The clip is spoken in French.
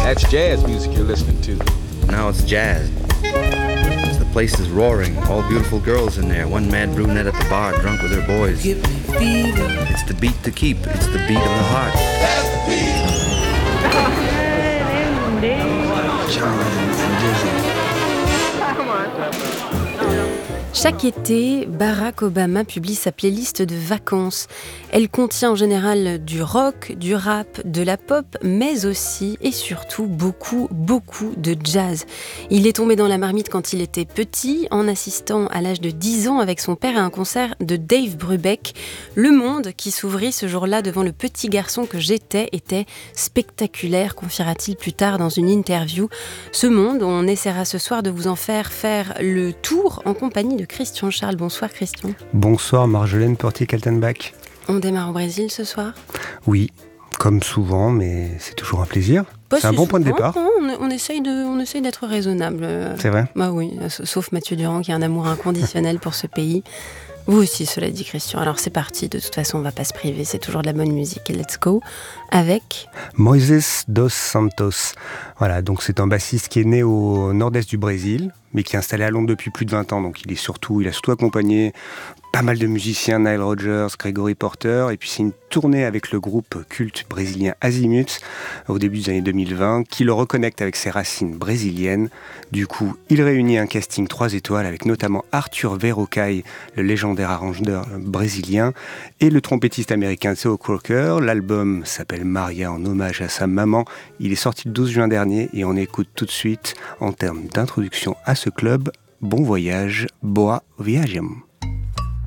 That's jazz music you're listening to. Now it's jazz. The place is roaring, all beautiful girls in there, one mad brunette at the bar, drunk with her boys. It's the beat to keep, it's the beat of the heart. Chaque été, Barack Obama publie sa playlist de vacances. Elle contient en général du rock, du rap, de la pop, mais aussi et surtout beaucoup de jazz. Il est tombé dans la marmite quand il était petit, en assistant à l'âge de 10 ans avec son père à un concert de Dave Brubeck. Le monde qui s'ouvrit ce jour-là devant le petit garçon que j'étais était spectaculaire, confiera-t-il plus tard dans une interview. Ce monde, on essaiera ce soir de vous en faire le tour en compagnie de Christian Charles. Bonsoir Christian. Bonsoir Marjolaine Portier-Kaltenbach. On démarre au Brésil ce soir ? Oui, comme souvent, mais c'est toujours un plaisir. C'est un bon point de départ. On essaye d'être raisonnable. C'est vrai ? Bah oui, sauf Mathieu Durand qui a un amour inconditionnel pour ce pays. Vous aussi, cela dit Christian. Alors c'est parti, de toute façon on va pas se priver, c'est toujours de la bonne musique. Et let's go avec Moises dos Santos. Voilà, donc c'est un bassiste qui est né au nord-est du Brésil, mais qui est installé à Londres depuis plus de 20 ans. Donc il a surtout accompagné pas mal de musiciens, Nile Rodgers, Gregory Porter, et puis c'est une tournée avec le groupe culte brésilien Azimuth au début des années 2020 qui le reconnecte avec ses racines brésiliennes. Du coup, il réunit un casting 3 étoiles avec notamment Arthur Verocai, le légendaire arrangeur brésilien, et le trompettiste américain Theo Croker. L'album s'appelle Maria en hommage à sa maman. Il est sorti le 12 juin dernier et on écoute tout de suite en termes d'introduction à ce club. Bon voyage, boa viajem.